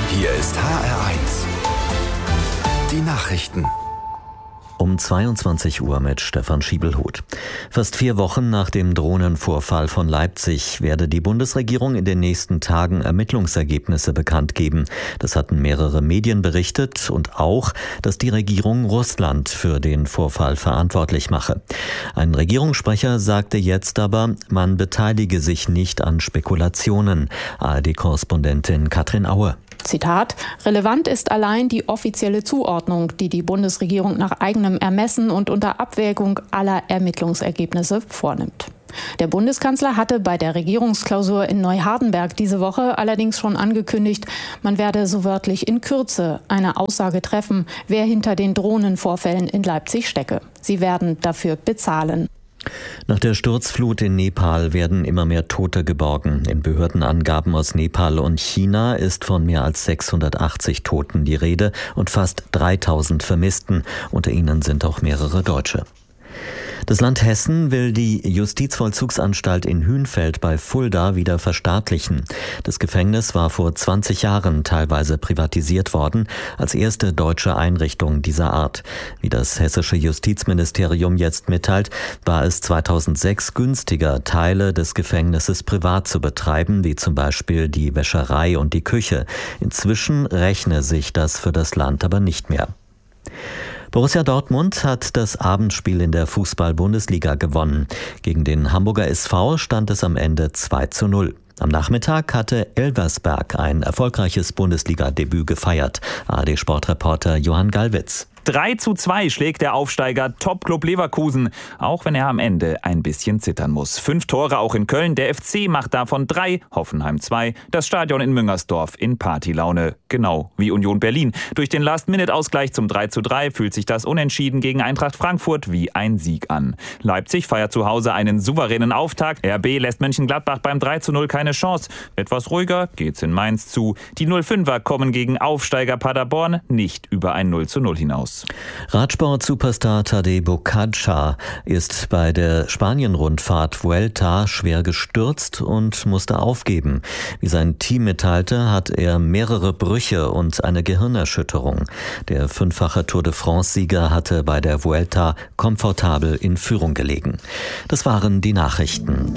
Hier ist HR1. Die Nachrichten. Um 22 Uhr mit Stefan Schiebelhuth. Fast 4 Wochen nach dem Drohnenvorfall von Leipzig werde die Bundesregierung in den nächsten Tagen Ermittlungsergebnisse bekannt geben. Das hatten mehrere Medien berichtet und auch, dass die Regierung Russland für den Vorfall verantwortlich mache. Ein Regierungssprecher sagte jetzt aber, man beteilige sich nicht an Spekulationen. ARD-Korrespondentin Katrin Aue. Zitat: Relevant ist allein die offizielle Zuordnung, die die Bundesregierung nach eigenem Ermessen und unter Abwägung aller Ermittlungsergebnisse vornimmt. Der Bundeskanzler hatte bei der Regierungsklausur in Neuhardenberg diese Woche allerdings schon angekündigt, man werde so wörtlich in Kürze eine Aussage treffen, wer hinter den Drohnenvorfällen in Leipzig stecke. Sie werden dafür bezahlen. Nach der Sturzflut in Nepal werden immer mehr Tote geborgen. In Behördenangaben aus Nepal und China ist von mehr als 680 Toten die Rede und fast 3000 Vermissten. Unter ihnen sind auch mehrere Deutsche. Das Land Hessen will die Justizvollzugsanstalt in Hünfeld bei Fulda wieder verstaatlichen. Das Gefängnis war vor 20 Jahren teilweise privatisiert worden, als erste deutsche Einrichtung dieser Art. Wie das hessische Justizministerium jetzt mitteilt, war es 2006 günstiger, Teile des Gefängnisses privat zu betreiben, wie zum Beispiel die Wäscherei und die Küche. Inzwischen rechne sich das für das Land aber nicht mehr. Borussia Dortmund hat das Abendspiel in der Fußball-Bundesliga gewonnen. Gegen den Hamburger SV stand es am Ende 2:0. Am Nachmittag hatte Elversberg ein erfolgreiches Bundesliga-Debüt gefeiert. ARD-Sportreporter Johann Gallwitz. 3:2 schlägt der Aufsteiger Topclub Leverkusen, auch wenn er am Ende ein bisschen zittern muss. 5 Tore auch in Köln, der FC macht davon 3, Hoffenheim 2, das Stadion in Müngersdorf in Partylaune, genau wie Union Berlin. Durch den Last-Minute-Ausgleich zum 3:3 fühlt sich das Unentschieden gegen Eintracht Frankfurt wie ein Sieg an. Leipzig feiert zu Hause einen souveränen Auftakt, RB lässt Mönchengladbach beim 3:0 keine Chance. Etwas ruhiger geht's in Mainz zu. Die 05er kommen gegen Aufsteiger Paderborn nicht über ein 0:0 hinaus. Radsport-Superstar Tadej Pogačar ist bei der Spanien-Rundfahrt Vuelta schwer gestürzt und musste aufgeben. Wie sein Team mitteilte, hat er mehrere Brüche und eine Gehirnerschütterung. Der 5-fache Tour de France-Sieger hatte bei der Vuelta komfortabel in Führung gelegen. Das waren die Nachrichten.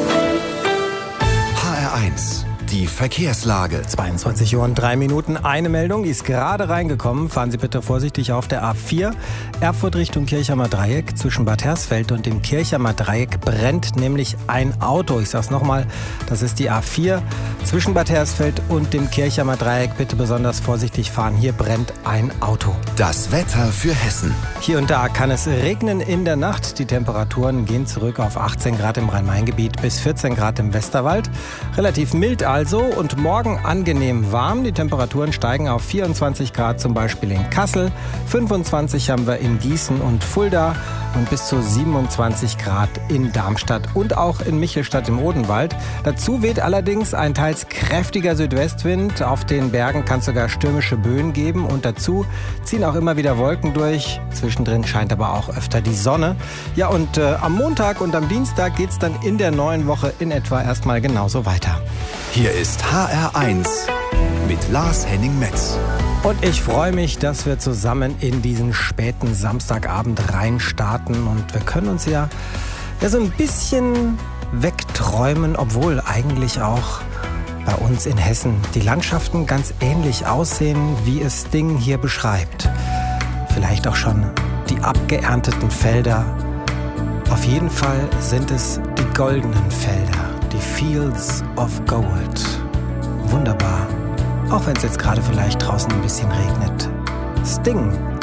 HR1. Die Verkehrslage. 22 Uhr und 3 Minuten. Eine Meldung, die ist gerade reingekommen. Fahren Sie bitte vorsichtig auf der A4. Erfurt Richtung Kirchheimer Dreieck. Zwischen Bad Hersfeld und dem Kirchheimer Dreieck brennt nämlich ein Auto. Ich sag's nochmal, das ist die A4. Zwischen Bad Hersfeld und dem Kirchheimer Dreieck bitte besonders vorsichtig fahren. Hier brennt ein Auto. Das Wetter für Hessen. Hier und da kann es regnen in der Nacht. Die Temperaturen gehen zurück auf 18 Grad im Rhein-Main-Gebiet bis 14 Grad im Westerwald. Relativ mild also und morgen angenehm warm. Die Temperaturen steigen auf 24 Grad zum Beispiel in Kassel. 25 haben wir in Gießen und Fulda und bis zu 27 Grad in Darmstadt und auch in Michelstadt im Odenwald. Dazu weht allerdings ein teils kräftiger Südwestwind. Auf den Bergen kann es sogar stürmische Böen geben und dazu ziehen auch immer wieder Wolken durch. Zwischendrin scheint aber auch öfter die Sonne. Ja, und am Montag und am Dienstag geht es dann in der neuen Woche in etwa erstmal genauso weiter. Hier ist HR1 mit Lars Henning-Metz. Und ich freue mich, dass wir zusammen in diesen späten Samstagabend reinstarten. Und wir können uns ja so ein bisschen wegträumen, obwohl eigentlich auch bei uns in Hessen die Landschaften ganz ähnlich aussehen, wie es Sting hier beschreibt. Vielleicht auch schon die abgeernteten Felder. Auf jeden Fall sind es die goldenen Felder, die Fields of Gold. Wunderbar. Auch wenn es jetzt gerade vielleicht draußen ein bisschen regnet. Sting